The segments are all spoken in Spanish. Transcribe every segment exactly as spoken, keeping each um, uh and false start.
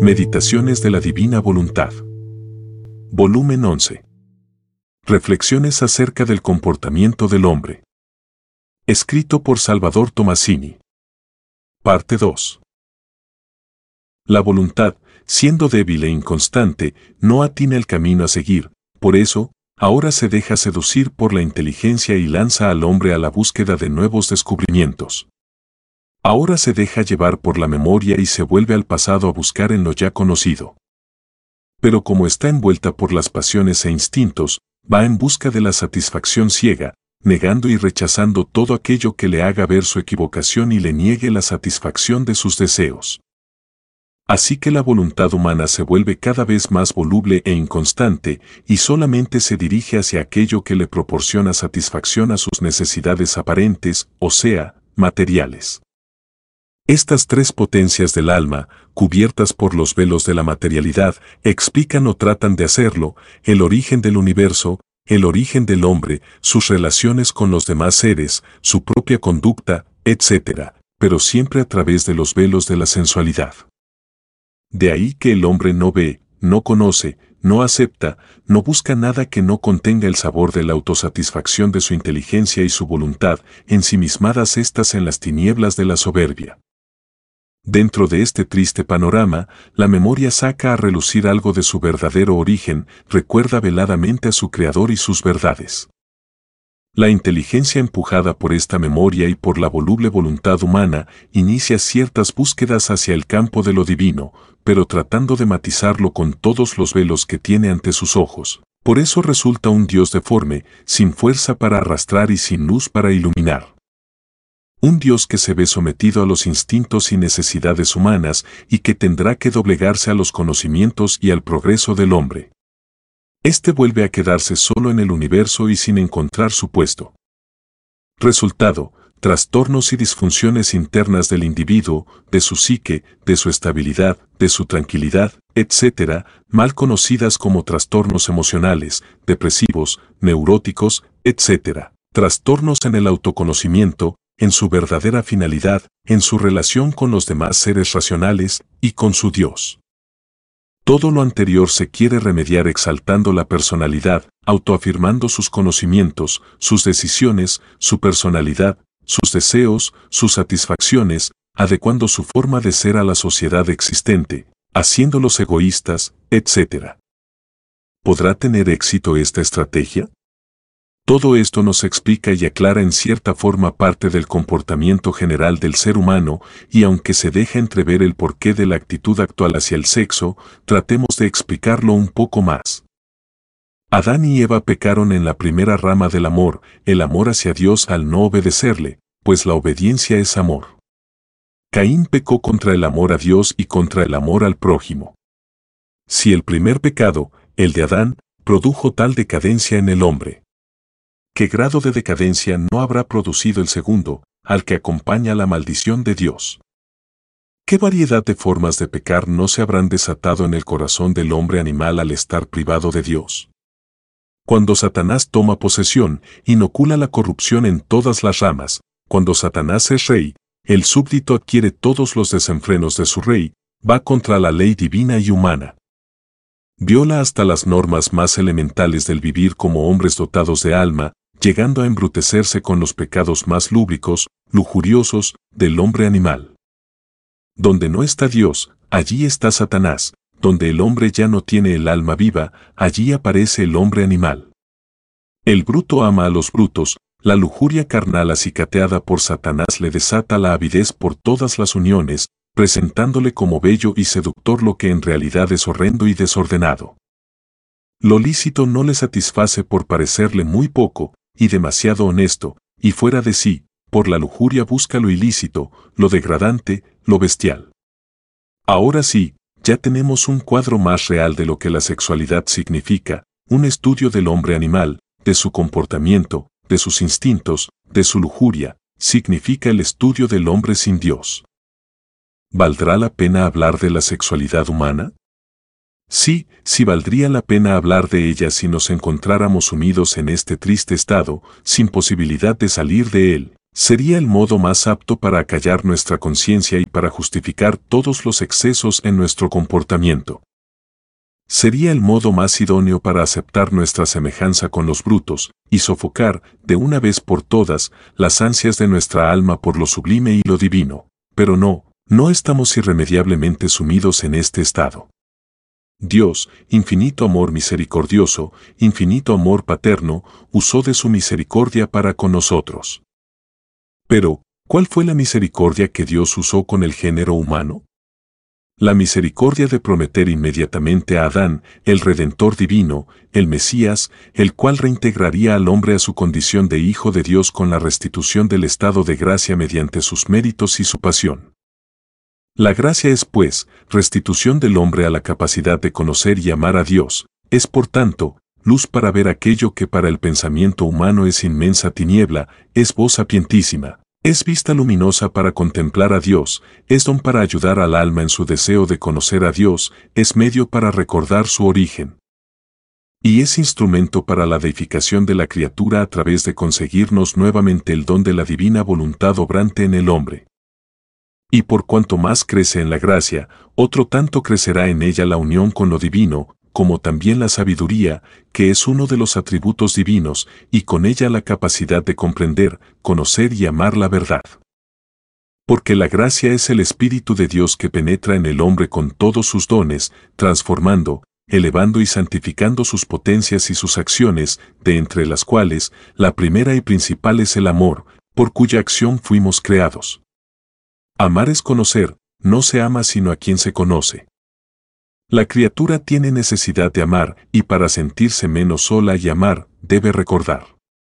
Meditaciones de la Divina Voluntad. Volumen once. Reflexiones acerca del comportamiento del hombre. Escrito por Salvador Tomasini. Parte dos. La voluntad, siendo débil e inconstante, no atina el camino a seguir, por eso, ahora se deja seducir por la inteligencia y lanza al hombre a la búsqueda de nuevos descubrimientos. Ahora se deja llevar por la memoria y se vuelve al pasado a buscar en lo ya conocido. Pero como está envuelta por las pasiones e instintos, va en busca de la satisfacción ciega, negando y rechazando todo aquello que le haga ver su equivocación y le niegue la satisfacción de sus deseos. Así que la voluntad humana se vuelve cada vez más voluble e inconstante y solamente se dirige hacia aquello que le proporciona satisfacción a sus necesidades aparentes, o sea, materiales. Estas tres potencias del alma, cubiertas por los velos de la materialidad, explican o tratan de hacerlo, el origen del universo, el origen del hombre, sus relaciones con los demás seres, su propia conducta, etcétera, pero siempre a través de los velos de la sensualidad. De ahí que el hombre no ve, no conoce, no acepta, no busca nada que no contenga el sabor de la autosatisfacción de su inteligencia y su voluntad, ensimismadas estas en las tinieblas de la soberbia. Dentro de este triste panorama, la memoria saca a relucir algo de su verdadero origen, recuerda veladamente a su creador y sus verdades. La inteligencia empujada por esta memoria y por la voluble voluntad humana, inicia ciertas búsquedas hacia el campo de lo divino, pero tratando de matizarlo con todos los velos que tiene ante sus ojos. Por eso resulta un Dios deforme, sin fuerza para arrastrar y sin luz para iluminar. Un Dios que se ve sometido a los instintos y necesidades humanas y que tendrá que doblegarse a los conocimientos y al progreso del hombre. Este vuelve a quedarse solo en el universo y sin encontrar su puesto. Resultado, trastornos y disfunciones internas del individuo, de su psique, de su estabilidad, de su tranquilidad, etcétera, mal conocidas como trastornos emocionales, depresivos, neuróticos, etcétera. Trastornos en el autoconocimiento, en su verdadera finalidad, en su relación con los demás seres racionales y con su Dios. Todo lo anterior se quiere remediar exaltando la personalidad, autoafirmando sus conocimientos, sus decisiones, su personalidad, sus deseos, sus satisfacciones, adecuando su forma de ser a la sociedad existente, haciéndolos egoístas, etcétera. ¿Podrá tener éxito esta estrategia? Todo esto nos explica y aclara en cierta forma parte del comportamiento general del ser humano, y aunque se deja entrever el porqué de la actitud actual hacia el sexo, tratemos de explicarlo un poco más. Adán y Eva pecaron en la primera rama del amor, el amor hacia Dios al no obedecerle, pues la obediencia es amor. Caín pecó contra el amor a Dios y contra el amor al prójimo. Si el primer pecado, el de Adán, produjo tal decadencia en el hombre, ¿qué grado de decadencia no habrá producido el segundo, al que acompaña la maldición de Dios? ¿Qué variedad de formas de pecar no se habrán desatado en el corazón del hombre animal al estar privado de Dios? Cuando Satanás toma posesión, inocula la corrupción en todas las ramas. Cuando Satanás es rey, el súbdito adquiere todos los desenfrenos de su rey, va contra la ley divina y humana. Viola hasta las normas más elementales del vivir como hombres dotados de alma, llegando a embrutecerse con los pecados más lúbricos, lujuriosos, del hombre animal. Donde no está Dios, allí está Satanás. Donde el hombre ya no tiene el alma viva, allí aparece el hombre animal. El bruto ama a los brutos, la lujuria carnal acicateada por Satanás le desata la avidez por todas las uniones, presentándole como bello y seductor lo que en realidad es horrendo y desordenado. Lo lícito no le satisface por parecerle muy poco, y demasiado honesto, y fuera de sí, por la lujuria busca lo ilícito, lo degradante, lo bestial. Ahora sí, ya tenemos un cuadro más real de lo que la sexualidad significa, un estudio del hombre animal, de su comportamiento, de sus instintos, de su lujuria, significa el estudio del hombre sin Dios. ¿Valdrá la pena hablar de la sexualidad humana? Sí, sí valdría la pena hablar de ella si nos encontráramos sumidos en este triste estado, sin posibilidad de salir de él, Sería el modo más apto para acallar nuestra conciencia y para justificar todos los excesos en nuestro comportamiento. Sería el modo más idóneo para aceptar nuestra semejanza con los brutos y sofocar, de una vez por todas, las ansias de nuestra alma por lo sublime y lo divino. Pero no, no estamos irremediablemente sumidos en este estado. Dios, infinito amor misericordioso, infinito amor paterno, usó de su misericordia para con nosotros. Pero, ¿cuál fue la misericordia que Dios usó con el género humano? La misericordia de prometer inmediatamente a Adán, el Redentor divino, el Mesías, el cual reintegraría al hombre a su condición de hijo de Dios con la restitución del estado de gracia mediante sus méritos y su pasión. La gracia es, pues, restitución del hombre a la capacidad de conocer y amar a Dios, es por tanto, luz para ver aquello que para el pensamiento humano es inmensa tiniebla, es voz sapientísima, es vista luminosa para contemplar a Dios, es don para ayudar al alma en su deseo de conocer a Dios, es medio para recordar su origen. Y es instrumento para la deificación de la criatura a través de conseguirnos nuevamente el don de la divina voluntad obrante en el hombre. Y por cuanto más crece en la gracia, otro tanto crecerá en ella la unión con lo divino, como también la sabiduría, que es uno de los atributos divinos, y con ella la capacidad de comprender, conocer y amar la verdad. Porque la gracia es el Espíritu de Dios que penetra en el hombre con todos sus dones, transformando, elevando y santificando sus potencias y sus acciones, de entre las cuales, la primera y principal es el amor, por cuya acción fuimos creados. Amar es conocer, no se ama sino a quien se conoce. La criatura tiene necesidad de amar, y para sentirse menos sola y amar, debe recordar.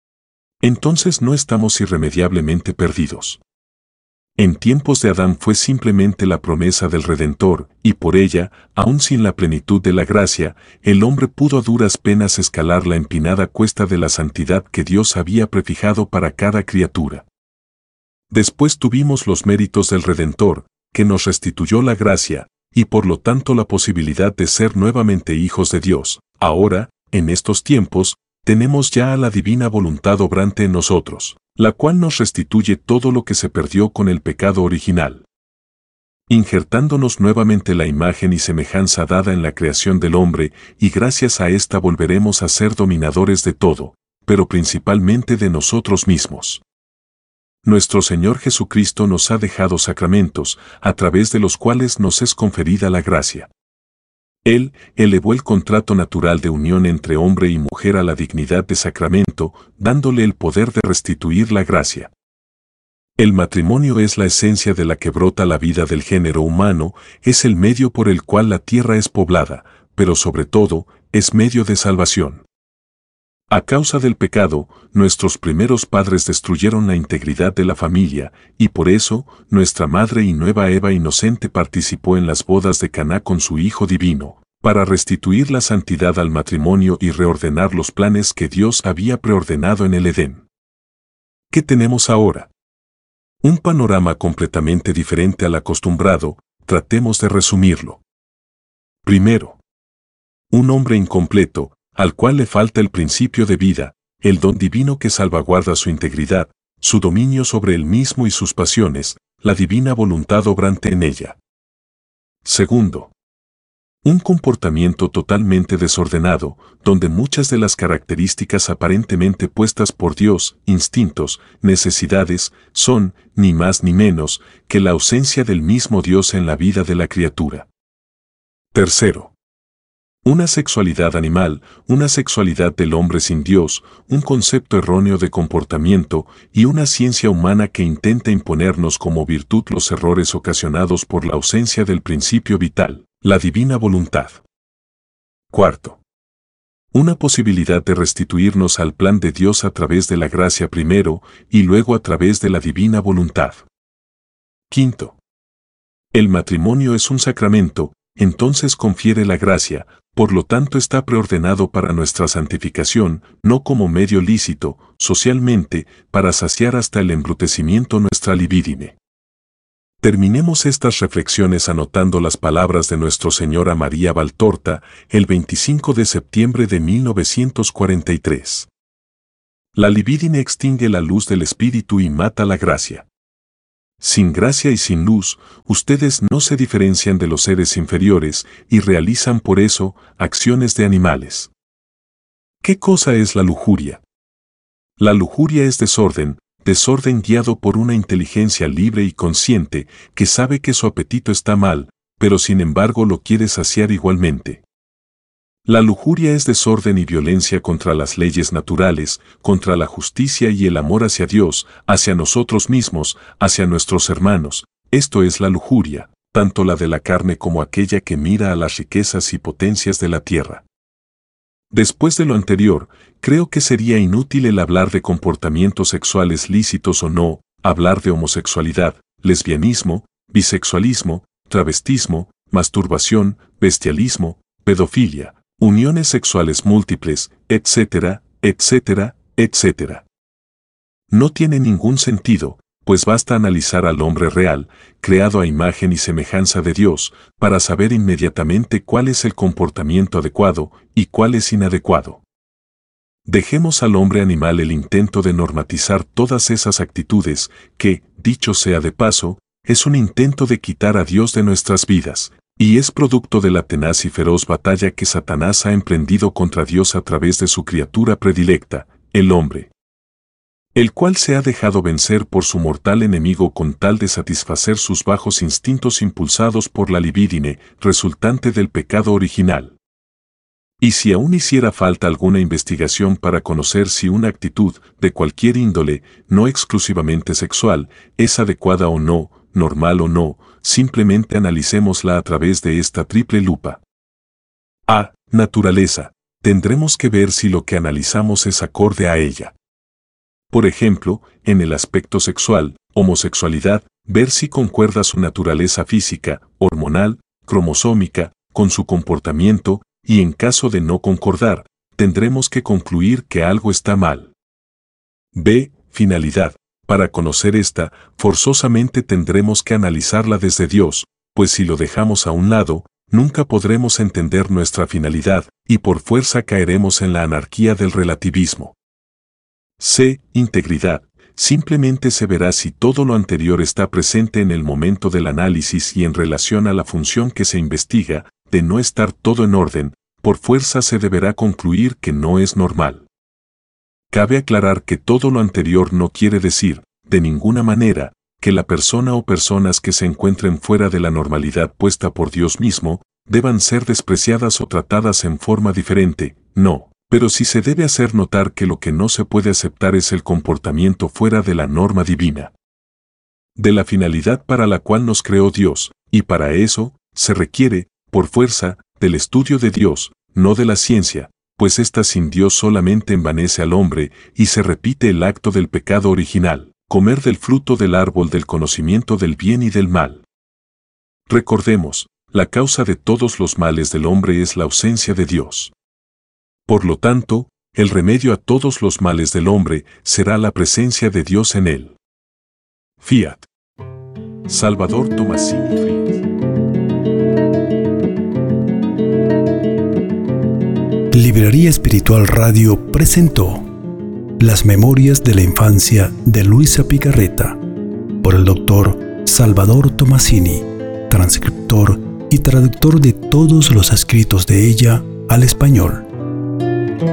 Entonces no estamos irremediablemente perdidos. En tiempos de Adán fue simplemente la promesa del Redentor, y por ella, aun sin la plenitud de la gracia, el hombre pudo a duras penas escalar la empinada cuesta de la santidad que Dios había prefijado para cada criatura. Después tuvimos los méritos del Redentor, que nos restituyó la gracia, y por lo tanto la posibilidad de ser nuevamente hijos de Dios. Ahora, en estos tiempos, tenemos ya a la divina voluntad obrante en nosotros, la cual nos restituye todo lo que se perdió con el pecado original. Injertándonos nuevamente la imagen y semejanza dada en la creación del hombre, y gracias a esta volveremos a ser dominadores de todo, pero principalmente de nosotros mismos. Nuestro Señor Jesucristo nos ha dejado sacramentos, a través de los cuales nos es conferida la gracia. Él elevó el contrato natural de unión entre hombre y mujer a la dignidad de sacramento, dándole el poder de restituir la gracia. El matrimonio es la esencia de la que brota la vida del género humano, es el medio por el cual la tierra es poblada, pero sobre todo, es medio de salvación. A causa del pecado, nuestros primeros padres destruyeron la integridad de la familia, y por eso, nuestra madre y nueva Eva inocente participó en las bodas de Caná con su Hijo Divino, para restituir la santidad al matrimonio y reordenar los planes que Dios había preordenado en el Edén. ¿Qué tenemos ahora? Un panorama completamente diferente al acostumbrado, tratemos de resumirlo. Primero, un hombre incompleto, al cual le falta el principio de vida, el don divino que salvaguarda su integridad, su dominio sobre él mismo y sus pasiones, la divina voluntad obrante en ella. Segundo, un comportamiento totalmente desordenado, donde muchas de las características aparentemente puestas por Dios, instintos, necesidades, son, ni más ni menos, que la ausencia del mismo Dios en la vida de la criatura. Tercero, una sexualidad animal, una sexualidad del hombre sin Dios, un concepto erróneo de comportamiento y una ciencia humana que intenta imponernos como virtud los errores ocasionados por la ausencia del principio vital, la divina voluntad. Cuarto, una posibilidad de restituirnos al plan de Dios a través de la gracia primero y luego a través de la divina voluntad. Quinto, el matrimonio es un sacramento, entonces confiere la gracia, por lo tanto está preordenado para nuestra santificación, no como medio lícito, socialmente, para saciar hasta el embrutecimiento nuestra libidine. Terminemos estas reflexiones anotando las palabras de nuestro Señor a María Valtorta, el veinticinco de septiembre de mil novecientos cuarenta y tres. La libidine extingue la luz del espíritu y mata la gracia. Sin gracia y sin luz, ustedes no se diferencian de los seres inferiores y realizan por eso acciones de animales. ¿Qué cosa es la lujuria? La lujuria es desorden, desorden guiado por una inteligencia libre y consciente que sabe que su apetito está mal, pero sin embargo lo quiere saciar igualmente. La lujuria es desorden y violencia contra las leyes naturales, contra la justicia y el amor hacia Dios, hacia nosotros mismos, hacia nuestros hermanos. Esto es la lujuria, tanto la de la carne como aquella que mira a las riquezas y potencias de la tierra. Después de lo anterior, creo que sería inútil el hablar de comportamientos sexuales lícitos o no, hablar de homosexualidad, lesbianismo, bisexualismo, travestismo, masturbación, bestialismo, pedofilia, uniones sexuales múltiples, etcétera, etcétera, etcétera. No tiene ningún sentido, pues basta analizar al hombre real, creado a imagen y semejanza de Dios, para saber inmediatamente cuál es el comportamiento adecuado y cuál es inadecuado. Dejemos al hombre animal el intento de normatizar todas esas actitudes que, dicho sea de paso, es un intento de quitar a Dios de nuestras vidas, y es producto de la tenaz y feroz batalla que Satanás ha emprendido contra Dios a través de su criatura predilecta, el hombre, el cual se ha dejado vencer por su mortal enemigo con tal de satisfacer sus bajos instintos impulsados por la libidine, resultante del pecado original. Y si aún hiciera falta alguna investigación para conocer si una actitud, de cualquier índole, no exclusivamente sexual, es adecuada o no, normal o no, simplemente analicémosla a través de esta triple lupa. A. Naturaleza. Tendremos que ver si lo que analizamos es acorde a ella. Por ejemplo, en el aspecto sexual, homosexualidad, ver si concuerda su naturaleza física, hormonal, cromosómica, con su comportamiento, y en caso de no concordar, tendremos que concluir que algo está mal. B. Finalidad. Para conocer esta, forzosamente tendremos que analizarla desde Dios, pues si lo dejamos a un lado, nunca podremos entender nuestra finalidad, y por fuerza caeremos en la anarquía del relativismo. C. Integridad. Simplemente se verá si todo lo anterior está presente en el momento del análisis y en relación a la función que se investiga, de no estar todo en orden, por fuerza se deberá concluir que no es normal. Cabe aclarar que todo lo anterior no quiere decir, de ninguna manera, que la persona o personas que se encuentren fuera de la normalidad puesta por Dios mismo, deban ser despreciadas o tratadas en forma diferente, no, pero sí se debe hacer notar que lo que no se puede aceptar es el comportamiento fuera de la norma divina, de la finalidad para la cual nos creó Dios, y para eso, se requiere, por fuerza, del estudio de Dios, no de la ciencia, pues ésta sin Dios solamente envanece al hombre y se repite el acto del pecado original, comer del fruto del árbol del conocimiento del bien y del mal. Recordemos, la causa de todos los males del hombre es la ausencia de Dios. Por lo tanto, el remedio a todos los males del hombre será la presencia de Dios en él. Fiat. Salvador Tomasini Fried. Librería Espiritual Radio presentó Las Memorias de la Infancia de Luisa Picarreta, por el doctor Salvador Tomasini, transcriptor y traductor de todos los escritos de ella al español.